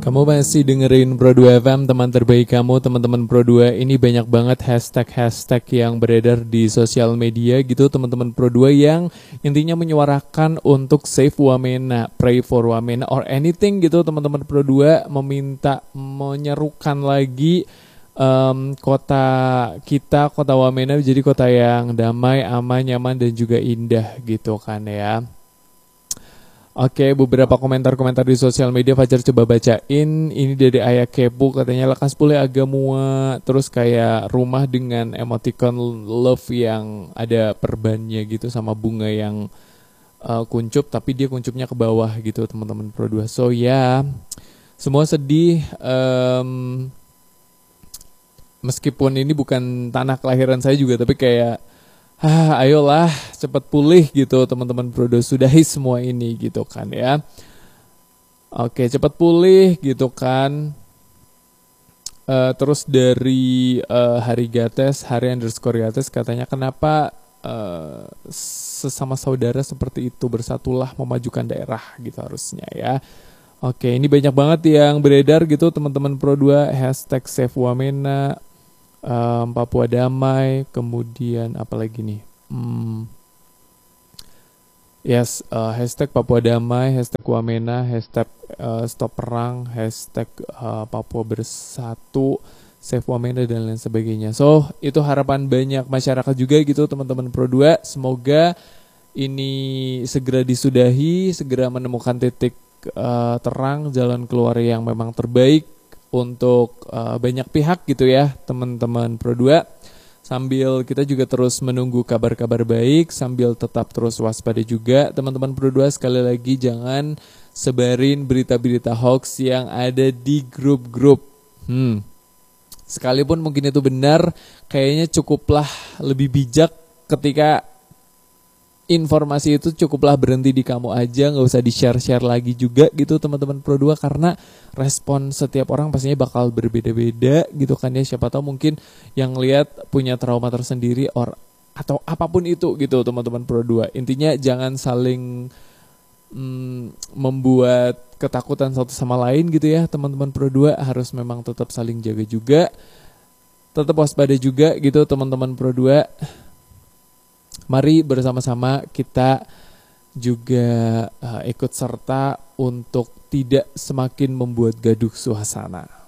Kamu masih dengerin Pro 2 FM, teman terbaik kamu, teman-teman Pro 2. Ini banyak banget hashtag-hashtag yang beredar di sosial media gitu, teman-teman Pro 2, yang intinya menyuarakan untuk save Wamena, pray for Wamena, or anything gitu, teman-teman Pro 2, meminta menyerukan lagi kota kita, kota Wamena menjadi kota yang damai, aman, nyaman, dan juga indah gitu kan ya. Oke, beberapa komentar-komentar di sosial media Fajar coba bacain. Ini dari Ayah Kepu, katanya lekas pulih agak muat. Terus kayak rumah dengan emoticon love yang ada perbannya gitu, sama bunga yang kuncup, tapi dia kuncupnya ke bawah gitu, teman-teman Pro 2. So ya, semua sedih. Meskipun ini bukan tanah kelahiran saya juga, tapi kayak ayolah cepat pulih gitu, teman-teman Pro 2, sudahi semua ini gitu kan ya. Oke, cepat pulih gitu kan. Terus dari Hari Gates, Hari_Gates, katanya kenapa sesama saudara seperti itu, bersatulah memajukan daerah gitu harusnya ya. Oke, ini banyak banget yang beredar gitu, teman-teman Pro 2, hashtag Save Wamena, Papua Damai, kemudian apa lagi nih? Hashtag Papua Damai, hashtag Wamena, hashtag Stop Perang, hashtag Papua Bersatu, Save Wamena, dan lain sebagainya. So, itu harapan banyak masyarakat juga gitu, teman-teman Pro 2. Semoga ini segera disudahi, segera menemukan titik terang, jalan keluar yang memang terbaik untuk banyak pihak gitu ya, teman-teman Pro 2. Sambil kita juga terus menunggu kabar-kabar baik, sambil tetap terus waspada juga, teman-teman Pro 2. Sekali lagi, jangan sebarin berita-berita hoax yang ada di grup-grup. Sekalipun mungkin itu benar, kayaknya cukuplah lebih bijak ketika informasi itu cukuplah berhenti di kamu aja, nggak usah di-share-share lagi juga gitu, teman-teman Pro 2, karena respon setiap orang pastinya bakal berbeda-beda gitu kan ya. Siapa tahu mungkin yang lihat punya trauma tersendiri atau apapun itu gitu, teman-teman Pro 2. Intinya jangan saling membuat ketakutan satu sama lain gitu ya, teman-teman Pro 2. Harus memang tetap saling jaga juga, tetap waspada juga gitu, teman-teman Pro 2. Mari bersama-sama kita juga ikut serta untuk tidak semakin membuat gaduh suasana.